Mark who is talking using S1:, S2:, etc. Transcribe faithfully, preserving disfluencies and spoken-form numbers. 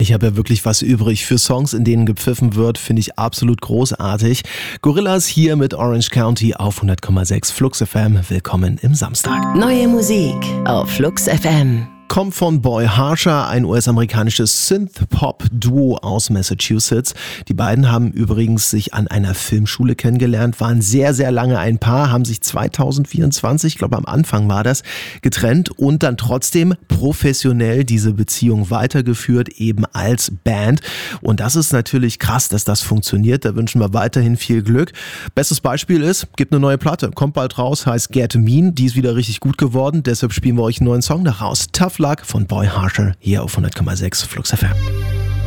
S1: Ich habe ja wirklich was übrig für Songs, in denen gepfiffen wird, finde ich absolut großartig. Gorillaz hier mit Orange County auf hundert Komma sechs Flux F M. Willkommen im Samstag.
S2: Neue Musik auf Flux F M.
S1: Kommt von Boy Harsher, ein U S-amerikanisches Synth-Pop-Duo aus Massachusetts. Die beiden haben übrigens sich an einer Filmschule kennengelernt, waren sehr, sehr lange ein Paar, haben sich zwanzig vierundzwanzig, ich glaube am Anfang war das, getrennt und dann trotzdem professionell diese Beziehung weitergeführt, eben als Band. Und das ist natürlich krass, dass das funktioniert. Da wünschen wir weiterhin viel Glück. Bestes Beispiel ist, gibt eine neue Platte, kommt bald raus, heißt Get Mean. Die ist wieder richtig gut geworden, deshalb spielen wir euch einen neuen Song daraus. Tough Luck von Boy Harsher hier auf hundert Komma sechs Flux F M.